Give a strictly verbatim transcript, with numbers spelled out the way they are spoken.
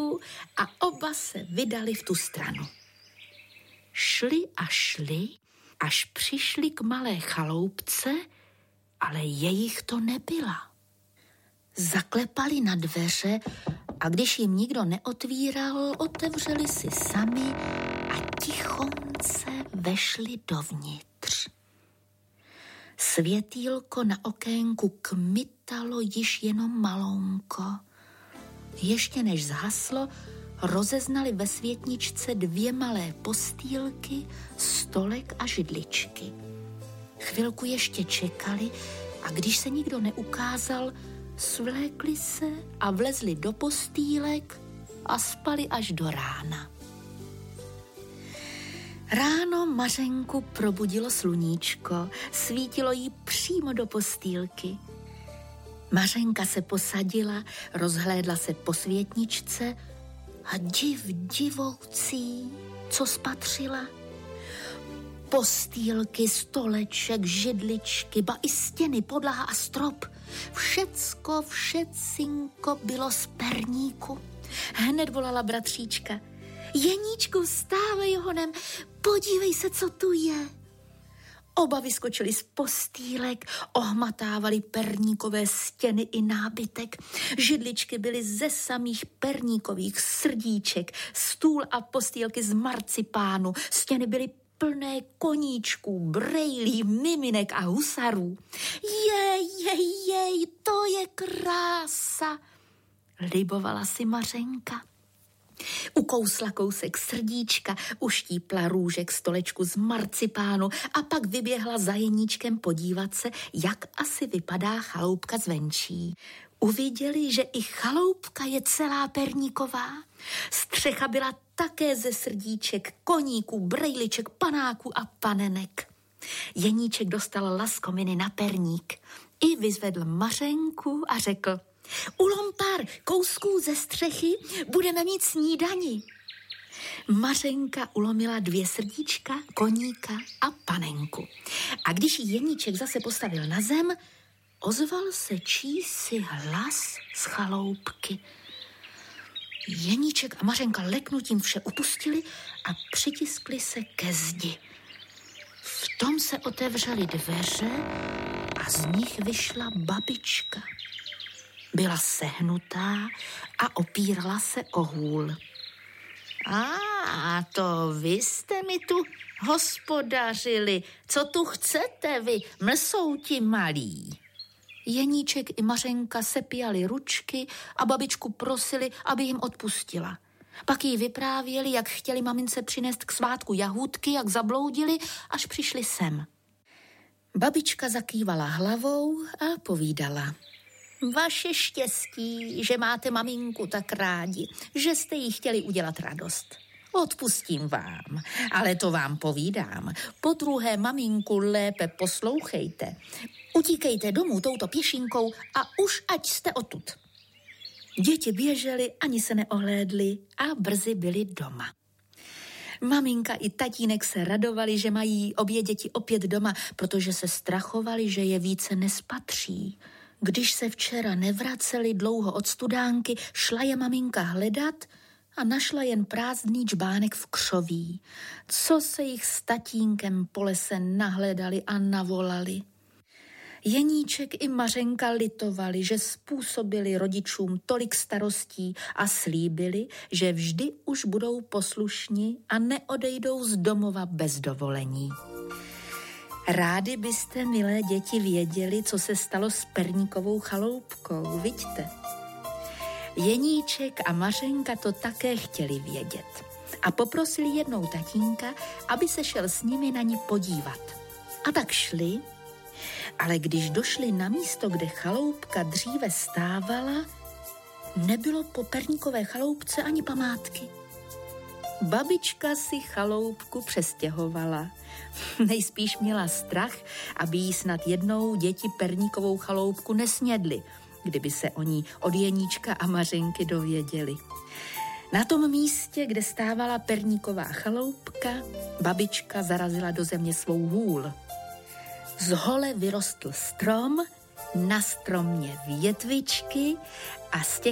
Mařenku a oba se vydali v tu stranu. Šli a šli, až přišli k malé chaloupce, ale jejich to nebyla. Zaklepali na dveře a když jim nikdo neotvíral, otevřeli si sami a tichonce vešli dovnitř. Světýlko na okénku kmitalo již jenom malounko. Ještě než zhaslo, rozeznali ve světničce dvě malé postýlky, stolek a židličky. Chvilku ještě čekali a když se nikdo neukázal, svlékli se a vlezli do postýlek a spali až do rána. Ráno Mařenku probudilo sluníčko, svítilo jí přímo do postýlky. Mařenka se posadila, rozhlédla se po světničce a div divoucí, co spatřila. Postýlky, stoleček, židličky, ba i stěny, podlaha a strop. Všecko, všecinko bylo z perníku. Hned volala bratříčka. Jeníčku, vstávej honem, podívej se, co tu je. Oba vyskočili z postýlek, ohmatávali perníkové stěny i nábytek. Židličky byly ze samých perníkových srdíček, stůl a postýlky z marcipánu, stěny byly plné koníčků, brejlí, miminek a husarů. Jej, jej, jej, to je krása, libovala si Mařenka. Ukousla kousek srdíčka, uštípla růžek stolečku z marcipánu a pak vyběhla za Jeníčkem podívat se, jak asi vypadá chaloupka zvenčí. Uviděli, že i chaloupka je celá perníková. Střecha byla také ze srdíček, koníků, brejliček, panáků a panenek. Jeníček dostal laskominy na perník. I vyzvedl Mařenku a řekl: ulom pár kousků ze střechy, budeme mít snídani. Mařenka ulomila dvě srdíčka, koníka a panenku. A když jí Jeníček zase postavil na zem, ozval se čísi hlas z chaloupky. Jeníček a Mařenka leknutím vše upustili a přitiskli se ke zdi. V tom se otevřely dveře a z nich vyšla babička. Byla sehnutá a opírala se o hůl. A to vy jste mi tu hospodařili. Co tu chcete vy, mlsouti malí? Jeníček i Mařenka sepíjali ručky a babičku prosili, aby jim odpustila. Pak jí vyprávěli, jak chtěli mamince přinést k svátku jahůdky, jak zabloudili, až přišli sem. Babička zakývala hlavou a povídala: vaše štěstí, že máte maminku tak rádi, že jste jí chtěli udělat radost. Odpustím vám, ale to vám povídám. Po druhé maminku lépe poslouchejte. Utíkejte domů touto pěšinkou a už ať jste odtud. Děti běžely, ani se neohlédly a brzy byli doma. Maminka i tatínek se radovali, že mají obě děti opět doma, protože se strachovali, že je více nespatří. Když se včera nevraceli dlouho od studánky, šla je maminka hledat a našla jen prázdný džbánek v křoví. Co se jich s tatínkem po lese nahledali a navolali. Jeníček i Mařenka litovali, že způsobili rodičům tolik starostí a slíbili, že vždy už budou poslušní a neodejdou z domova bez dovolení. Rádi byste, milé děti, věděli, co se stalo s perníkovou chaloupkou, viďte? Jeníček a Mařenka to také chtěli vědět a poprosili jednou tatínka, aby se šel s nimi na ní podívat. A tak šli, ale když došli na místo, kde chaloupka dříve stávala, nebylo po perníkové chaloupce ani památky. Babička si chaloupku přestěhovala. Nejspíš měla strach, aby jí snad jednou děti perníkovou chaloupku nesnědly, kdyby se o ní od Jeníčka a Mařenky dověděli. Na tom místě, kde stávala perníková chaloupka, babička zarazila do země svou hůl. Z hole vyrostl strom, na stromě větvičky a z těch